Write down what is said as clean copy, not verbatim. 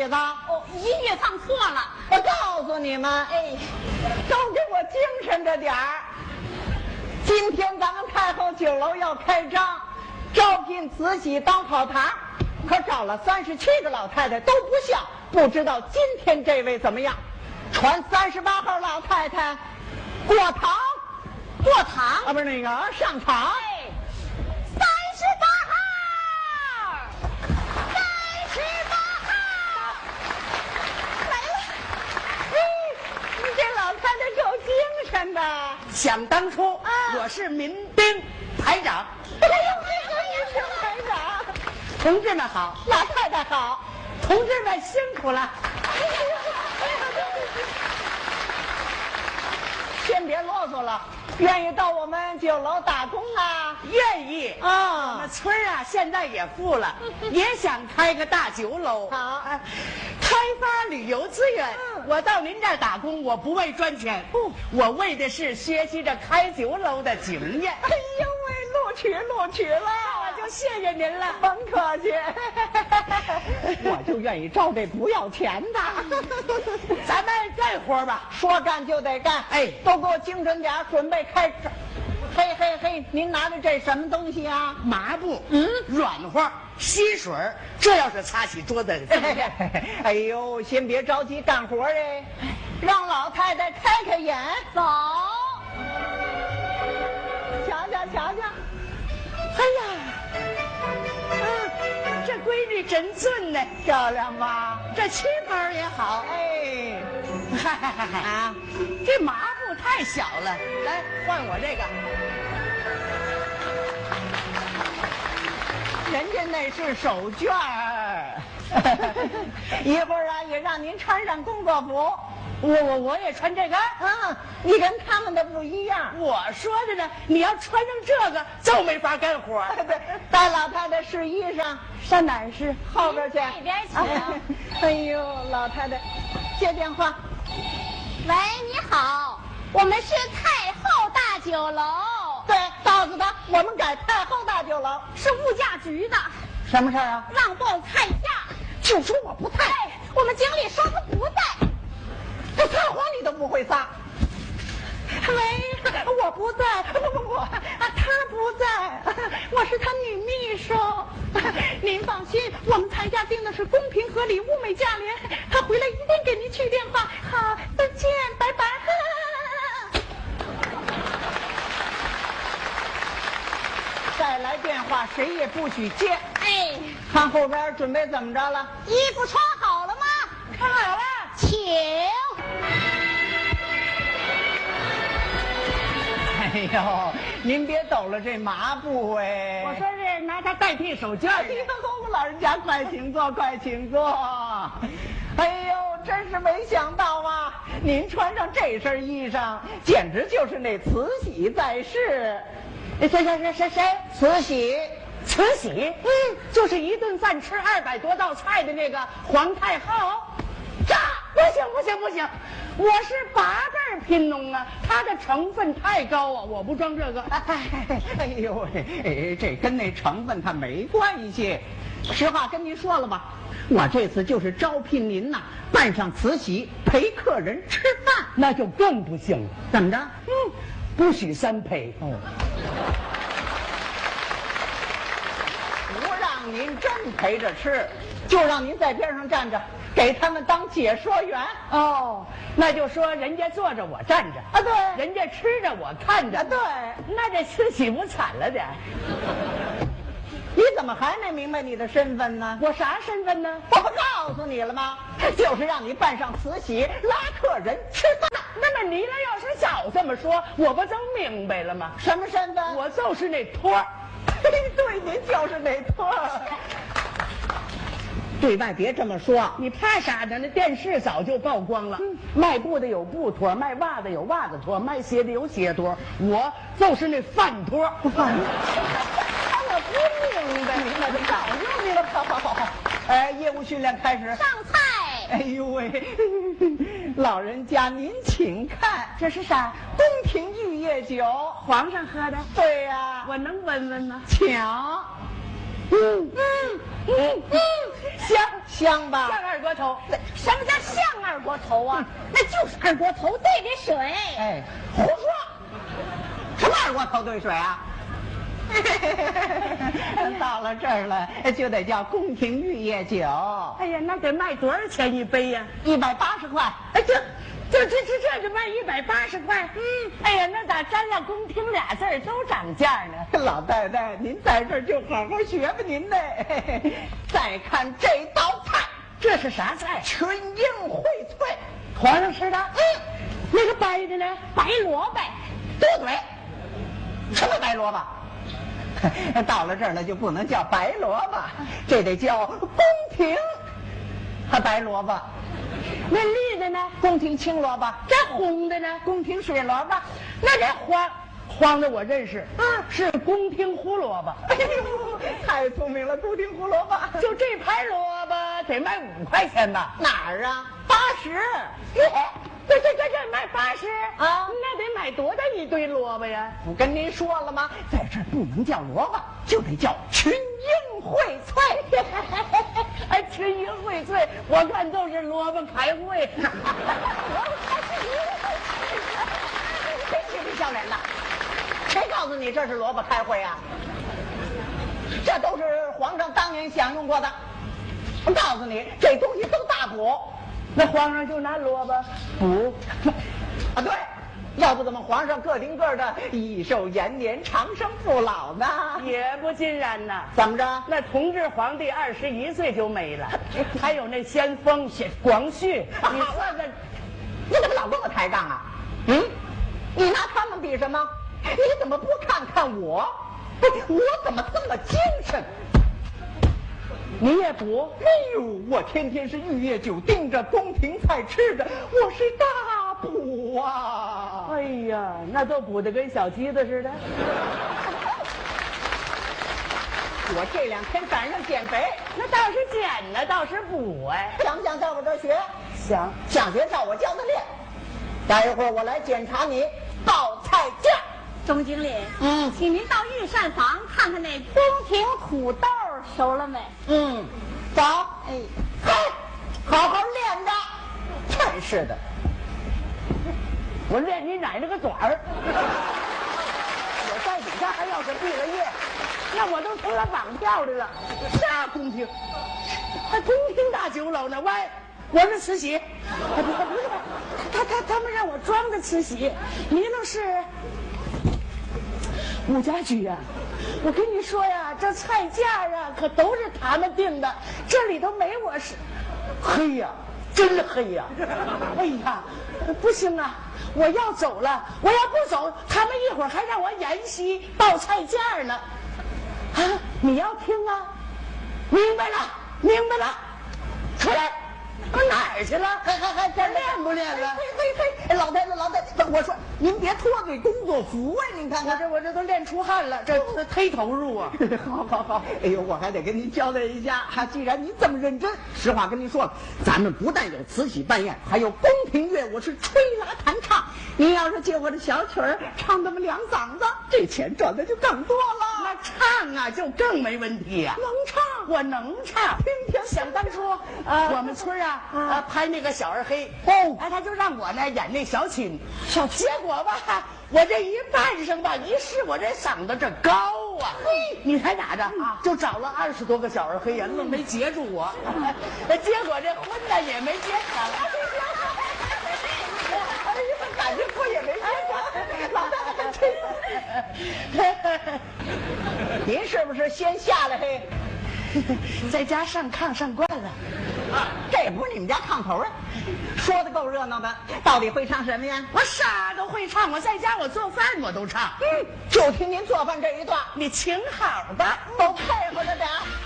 子？ 哦，音乐放错了。 我告诉你们， 哎， 都给我精神着点儿。今天咱们太后酒楼要开张，招聘慈禧当跑堂，可找了37个老太太都不像，不知道今天这位怎么样？传38号老太太过堂， 过堂啊，不是那个上场。 哎，38号来了。 你这老太太够精神的。 想当初，我是民兵排长。 哎呦，民兵排长， 同志们好， 老太太好。 同志们辛苦了。 先别啰嗦了，愿意到我们酒楼打工啊？ 愿意啊我们村啊，现在也富了，也想开个大酒楼。 好开发旅游资源。我到您这儿打工，我不为赚钱，我为的是学习着开酒楼的经验。 哎呦喂，录取了， 我就谢谢您了。 甭客气。我就愿意招这不要钱的。 咱们干活吧， 说干就得干。 哎都给我精神点，准备开始。嘿嘿嘿，您拿着这什么东西啊？ 麻布，软和，吸水，这要是擦起桌子。 哎呦，先别着急干活哎，让老太太开开眼。 走， 瞧瞧瞧瞧， 哎呀，这闺女真俊呢， 漂亮吧？ 这旗袍也好。 哎， 啊，这麻布太小了，来换我这个。 人家那是手绢儿。一会儿啊，也让您穿上工作服。 我也穿这个。 你跟他们的不一样。 我说的呢，你要穿上这个就没法干活。 对，带老太太试衣裳， 上哪儿试？ 后边去。 那边请。 哎呦，老太太，接电话。 喂，你好，我们是太后大酒楼， 对，告诉他我们改太后大酒楼。 是物价局的， 什么事儿啊？ 让报菜价。 就说我不在， 我们经理说他不在。 这撒谎你都不会撒。喂，我不在，不，他不在，我是他女秘书。您放心，我们菜价定的是公平合理、物美价廉。他回来一定给您去电话。好，再见，拜拜。再来电话，谁也不许接。 哎， 看后边准备怎么着了？ 衣服穿好了吗？ 看好了。 请。 哎呦，您别抖了这麻布哎！ 我说是拿它代替手绢。 哎呦，老人家快请坐，快请坐。哎呦，真是没想到啊！您穿上这身衣裳，简直就是那慈禧在世。谁？慈禧。 慈禧，就是一顿饭吃200多道菜的那个皇太后。不行，我是8辈贫农啊，它的成分太高啊，我不装这个。 哎呦喂，这跟那成分它没关系。实话跟您说了吧，我这次就是招聘您呐，扮上慈禧陪客人吃饭。 那就更不行了。 怎么着？ 不许3陪。 不让您真陪着吃，就让您在边上站着，给他们当解说员。 那就说人家坐着我站着啊，对， 人家吃着我看着。 对， 那这慈禧不惨了点？ 你怎么还没明白你的身份呢？ 我啥身份呢？ 我不告诉你了吗？就是让你扮上慈禧拉客人吃饭。 那么你要是早这么说，我不就明白了吗？ 什么身份？ 我就是那托儿。 对，您就是那托儿。对外别这么说， 你怕啥呢？那电视早就曝光了。卖布的有布托，卖袜子有袜子托，卖鞋的有鞋托，我就是那饭托。 我不明白，那就告诉你了。好。业务训练开始。 上菜。 哎呦喂，老人家您请看， 这是啥？ 宫廷玉液酒， 皇上喝的。 对呀， 我能闻闻吗？ 请。 香吧？ 像二锅头。 什么叫像二锅头啊？那就是二锅头兑的水。 哎，胡说！什么二锅头兑水啊？到了这儿了，就得叫宫廷玉液酒。 哎呀，那得卖多少钱一杯呀 ？180块。 哎，这就卖180块。哎呀，那咋沾了宫廷俩字儿都涨价呢？ 老太太，您在这儿就好好学吧您的。再看这道菜， 这是啥菜？ 群英荟萃， 皇上吃的。那个白的呢？ 白萝卜。 多嘴。什么白萝卜？到了这儿了就不能叫白萝卜，这得叫宫廷白萝卜。 那绿的呢？ 宫廷青萝卜。 这红的呢？ 宫廷水萝卜。 那这黄的我认识，是宫廷胡萝卜。 哎呦，太聪明了，宫廷胡萝卜。 就这盘萝卜得卖5块钱吧？ 哪儿啊？80。 这卖80 啊？ 那得买多大一堆萝卜呀？ 不跟您说了吗？在这儿不能叫萝卜，就得叫群英荟萃。 还群英荟萃，我看都是萝卜开会。 谁气你笑脸的？谁告诉你这是萝卜开会啊？这都是皇上当年享用过的。我告诉你，这东西都大补。 那皇上就拿萝卜补啊？对，要不怎么皇上个顶个的益寿延年、长生不老呢？ 也不尽然呐。 怎么着？ 那同治皇帝21岁就没了，还有那先锋广旭，你算算， 你怎么老跟我抬杠啊？你拿他们比什么？你怎么不看看我？我怎么这么精神？ 你也补？ 哎呦，我天天是玉液酒盯着，宫廷菜吃着，我是大补啊！ 哎呀，那都补得跟小鸡子似的。 我这2天赶上减肥， 那倒是减呢，倒是补哎。 想不想在我这儿学？ 想。 想学照我教的练。待一会儿我来检查你报菜价。 钟经理，请您到御膳房看看那宫廷土豆熟了没？ 走。好好练着。真是的， 我练你奶奶个短儿！我在底下还要是毕了业，那我都成了绑票的了。啥宫廷？还宫廷大酒楼呢？喂，我是慈禧。不是，他们让我装着慈禧，你那是武家驹呀。我跟你说呀，这菜价啊可都是他们定的，这里头没我是。黑呀，真黑呀！哎呀，不行啊，我要走了，我要不走，他们一会儿还让我沿袭报菜价呢。啊，你要听啊？明白了，明白了，出来。我哪儿去了？还练不练了？ 嘿，老太太，我说您别脱这工作服啊！您看看， 我这都练出汗了，这忒投入啊！ 好，哎呦，我还得跟您交代一下，既然您这么认真，实话跟您说了，咱们不但有慈禧办宴，还有宫廷乐，我是吹拉弹唱。您要是借我这小曲儿唱那么2嗓子，这钱赚的就更多了。 那唱啊，就更没问题呀。 能唱， 我能唱。 听听， 想当初我们村拍那个小二黑他就让我呢演那小青，结果吧，我这一扮上吧，一试我这嗓子这高啊，你猜咋着？就找了20多个小二黑人，愣没截住我，结果这婚呢也没结成。 哎呀，感情婚也没结成，老太太真。您是不是先下来嘿？ 在家上炕上惯了。 这不是你们家炕头啊？说的够热闹的，到底会唱什么呀？ 我啥都会唱，我在家我做饭我都唱。 就听您做饭这一段， 你请好吧， 都配合着点。